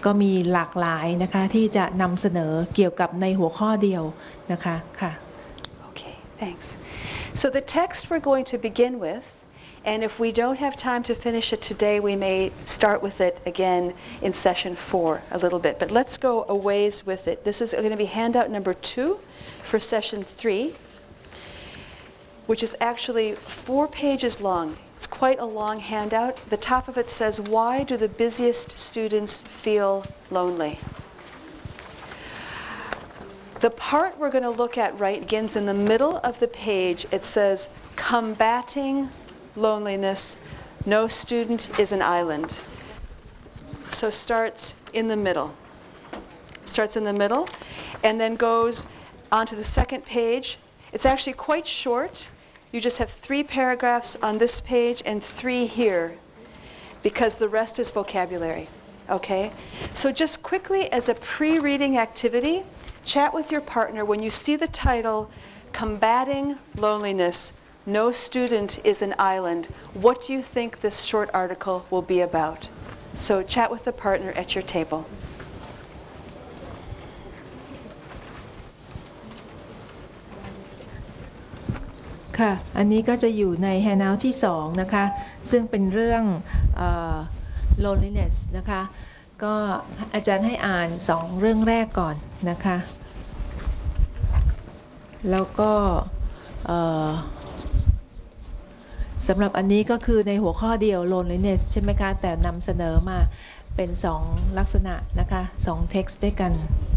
ก็มีหลากหลายนะคะที่จะนำเสนอเกี่ยวกับในหัวข้อเดียวนะคะค่ะ Okay, thanks. So the text we're going to begin with, and if we don't have time to finish it today, we may start with it again in session 4 a little bit. But let's go a ways with it. This is going to be handout number 2 for session 3, which is actually 4 pages long. It's quite a long handout. The top of it says, "Why do the busiest students feel lonely?" The part we're going to look at right begins in the middle of the page. It says, "Combating loneliness. No student is an island." So starts in the middle. Starts in the middle and then goes onto the second page. It's actually quite short. You just have 3 paragraphs on this page and 3 here because the rest is vocabulary. Okay? So just quickly as a pre-reading activity, chat with your partner when you see the title, "Combating Loneliness, No Student is an Island." What do you think this short article will be about? So chat with the partner at your table. ค่ะอันนี้ก็จะอยู่ใน handout ที่2นะคะซึ่งเป็นเรื่องloneliness นะคะก็อาจารย์ให้อ่าน2เรื่องแรกก่อนนะคะแล้วก็สำหรับอันนี้ก็คือในหัวข้อเดียว loneliness ใช่ไหมคะแต่นำเสนอมาเป็น2ลักษณะนะคะ2 text ด้วยกัน